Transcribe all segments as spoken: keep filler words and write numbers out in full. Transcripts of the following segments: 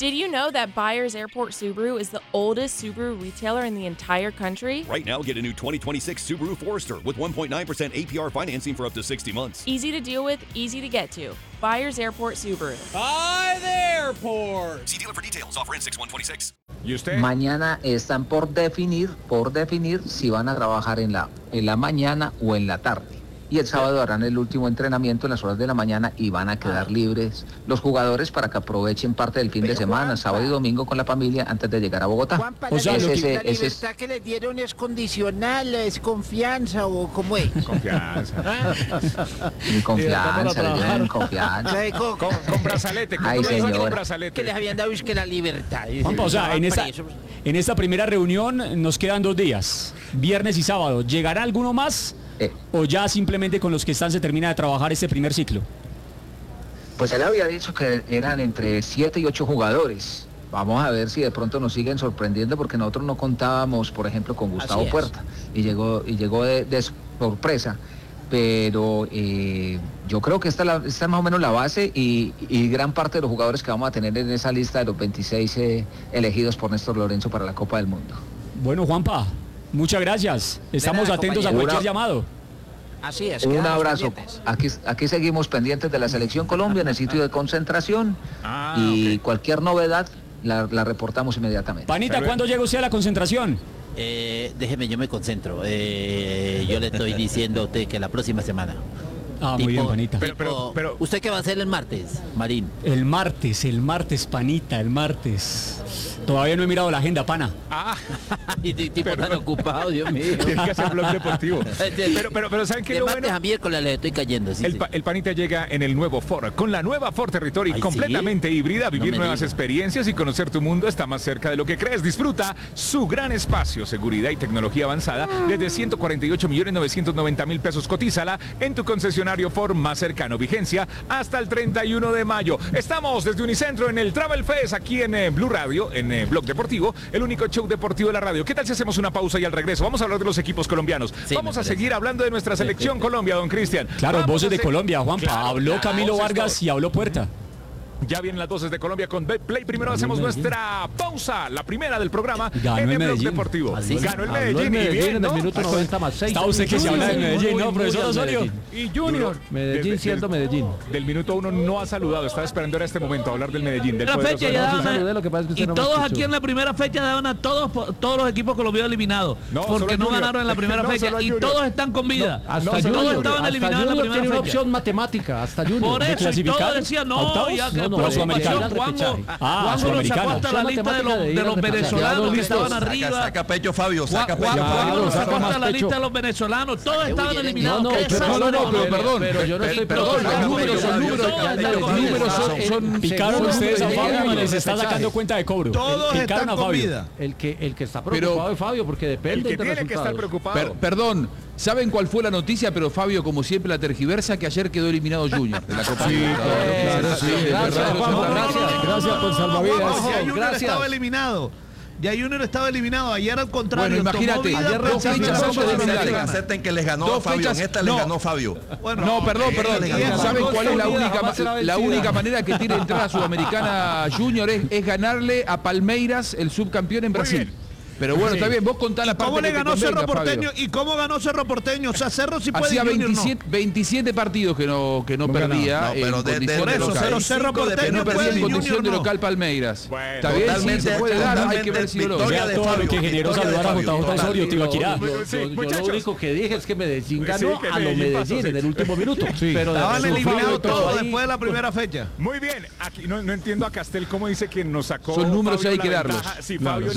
Did you know that Byers Airport Subaru is the oldest Subaru retailer in the entire country? Right now, get a new twenty twenty-six Subaru Forester with one point nine percent A P R financing for up to sixty months. Easy to deal with, easy to get to. Byers Airport Subaru. By the airport. See dealer for details. Offer in six one twenty-six. ¿Y usted? Mañana están por definir, por definir si van a trabajar en la, en la mañana o en la tarde. Y el sábado harán el último entrenamiento en las horas de la mañana y van a quedar ah. libres los jugadores para que aprovechen parte del fin Pero de semana, Juanpa. sábado y domingo con la familia antes de llegar a Bogotá. Juanpa, o sea, la, ese, ese, la ese libertad es... que le dieron es condicional, es confianza o cómo es. Confianza. Mi confianza, le dieron confianza. Con, con, con brazalete, con, Ay, con brazalete. Que les habían dado es que la libertad. Juanpa, o sea, en esta, en esta primera reunión nos quedan dos días, viernes y sábado. ¿Llegará alguno más? Eh. ¿O ya simplemente con los que están se termina de trabajar este primer ciclo? Pues él había dicho que eran entre siete y ocho jugadores. Vamos a ver si de pronto nos siguen sorprendiendo porque nosotros no contábamos, por ejemplo, con Gustavo Puerta y llegó y llegó de, de sorpresa. Pero eh, yo creo que esta, la, esta es más o menos la base y, y gran parte de los jugadores que vamos a tener en esa lista de los veintiséis eh, elegidos por Néstor Lorenzo para la Copa del Mundo. Bueno, Juanpa, muchas gracias. Estamos nada, atentos compañero. a cualquier Una, llamado. Así es. Un abrazo. Aquí, aquí seguimos pendientes de la Selección Colombia en el sitio de concentración ah, y okay. cualquier novedad la, la reportamos inmediatamente. Panita, Pero... ¿cuándo llega usted a la concentración? Eh, déjeme, yo me concentro. Eh, yo le estoy diciendo a usted que la próxima semana. Ah, tipo, muy bien, Panita. Tipo, pero, pero, pero... ¿Usted qué va a hacer el martes, Marín? El martes, el martes, Panita, el martes. Todavía no he mirado la agenda, pana. Ah, y tipo pero, tan ocupado, Dios mío. Tiene que hacer blog deportivo. pero, pero, pero ¿saben qué? De lo martes bueno? a miércoles le estoy cayendo. Sí, el, sí. pa, el Panita llega en el nuevo Ford, con la nueva Ford Territory, Ay, completamente ¿sí? híbrida, vivir no nuevas diga. experiencias y conocer tu mundo está más cerca de lo que crees. Disfruta su gran espacio, seguridad y tecnología avanzada desde ciento cuarenta y ocho millones novecientos noventa mil pesos. Cotízala en tu concesionario Ford más cercano. Vigencia hasta el treinta y uno de mayo. Estamos desde Unicentro en el Travel Fest, aquí en eh, Blue Radio, en eh, Blog Deportivo, el único show deportivo de la radio. ¿Qué tal si hacemos una pausa y al regreso vamos a hablar de los equipos colombianos? Sí, vamos a seguir hablando de nuestra selección Colombia, don Cristian. Claro, vamos voces de Colombia, Juanpa. Claro, habló Camilo Vargas y habló Puerta. Ya vienen las voces de Colombia con Betplay. Primero hacemos nuestra pausa, la primera del programa Ganó en el, el Blog Deportivo. Así Ganó el Medellín, el Medellín y bien, en ¿no? el minuto noventa más seis. Está usted que se habla de Medellín, ¿no, profesor Osorio? Y Junior. Medellín siendo Medellín. Del minuto uno no ha saludado, estaba esperando en este momento a hablar del Medellín. Del la fecha ya no, saludé, lo que pasa es que y no todos aquí en la primera fecha daban a todos todos los equipos colombianos eliminados. No, porque no Junior. ganaron en la primera no, fecha y todos están con vida. No, hasta no, Junior, todos estaban eliminados en la primera tiene fecha. una opción matemática, hasta Junior. Por eso, y todos decían, no, ya que preocupación, Juanjo. Ah, Juanjo nos sacó hasta la lista de los, de los venezolanos que estaban arriba. Saca, saca pecho, Fabio, saca pecho, Juan, Fabio. Juan nos sacó hasta la lista de los venezolanos. Todos estaban eliminados. No, no, no, no, pero perdón. Pero yo no estoy, perdón, los números, los números, los números son, son picaron ustedes a Fabio y les está sacando cuenta de cobro. Todos están con vida. El que, el que está preocupado es Fabio porque depende el que de tiene que estar preocupado. Per, perdón, ¿saben cuál fue la noticia? Pero Fabio, como siempre, la tergiversa, que ayer quedó eliminado Junior de la Copa. Sí, claro, sí. Gracias, gracias, gracias por salvavidas. Ya Junior estaba eliminado. Ya Junior estaba eliminado. Ayer al contrario. Bueno, imagínate. Ayer dos fechas acepten que les ganó dos Fabio. Fechas, en esta no. les ganó Fabio. Bueno, no, perdón, perdón. ¿Saben cuál es la única, la única manera que tiene de entrar a Sudamericana Junior? Es, es ganarle a Palmeiras, el subcampeón en Brasil. Pero bueno, sí. Está bien, vos contá la parte. ¿Cómo le ganó convenga, Cerro Porteño? Fabio. ¿Y cómo ganó Cerro Porteño? O sea, Cerro sí puede. Hacía veintisiete, no. veintisiete partidos que no, que no, no perdía. No, pero de, de, por eso, local. Cerro, Cerro Porteño no perdía en condición Junior, de no. local Palmeiras. Bueno, está bien, sí, se puede dar, hay que ver si lo logra. De todo Fabio, lo que generó saludar a J J Osorio, Tibaquirá. Yo lo único que dije es que Medellín ganó a lo Medellín en el último minuto. Pero estaban eliminados todos después de la primera fecha. Muy bien, aquí no entiendo a Castel cómo dice que nos sacó. Son números y hay que darlos. Sí, Fabio.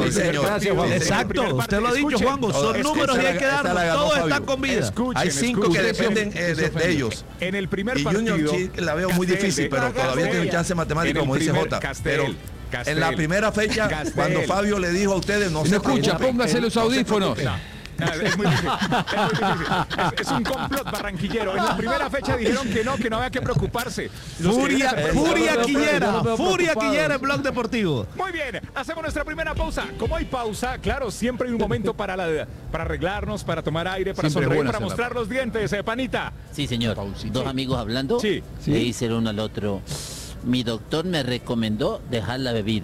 Exacto, usted lo ha dicho, Juanjo. Son números y hay que darlos. Todos están con vida. Hay cinco que dependen de ellos. En el primer y partido. Junior sí la veo muy difícil, pero todavía tiene chance matemático, como dice Jota. Pero en la primera fecha, cuando Fabio le dijo a ustedes, no se escucha, póngase los audífonos. No, es muy difícil, es, muy difícil. Es, es un complot barranquillero. En la primera fecha dijeron que no, que no había que preocuparse. Los furia, que... furia quillera, furia quillera en Blog Deportivo. Muy bien, hacemos nuestra primera pausa. Como hay pausa, claro, siempre hay un momento para la, para arreglarnos, para tomar aire, para siempre sonreír, para mostrar los dientes, eh, Panita. Sí, señor. Dos amigos hablando, sí. le dice el uno al otro: mi doctor me recomendó dejar la bebida.